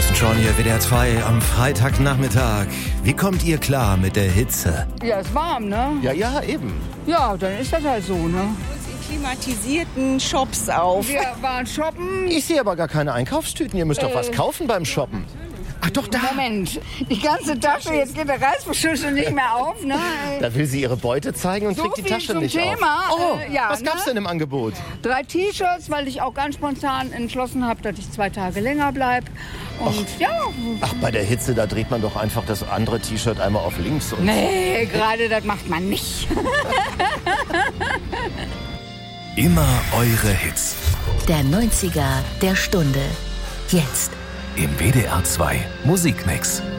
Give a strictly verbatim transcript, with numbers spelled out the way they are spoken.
Thorsten Schorn hier, W D R zwei am Freitagnachmittag. Wie kommt ihr klar mit der Hitze? Ja, ist warm, ne? Ja, ja, eben. Ja, dann ist das halt so, ne? Klimatisierten Shops auf. Wir waren shoppen. Ich sehe aber gar keine Einkaufstüten. Ihr müsst doch was kaufen beim Shoppen. Ach doch, da. Moment, die ganze Tasche, jetzt geht der Reißverschlüssel nicht mehr auf, ne? Da will sie ihre Beute zeigen und So kriegt die viel Tasche zum nicht Thema, auf. Oh, äh, ja, was ne? gab's denn im Angebot? Drei T-Shirts, weil ich auch ganz spontan entschlossen habe, dass ich zwei Tage länger bleibe. Und ja. Ach, bei der Hitze, da dreht man doch einfach das andere T-Shirt einmal auf links. Und Nee, gerade das macht man nicht. Immer eure Hits. Der neunziger der Stunde. Jetzt. Im W D R zwei Musikmix.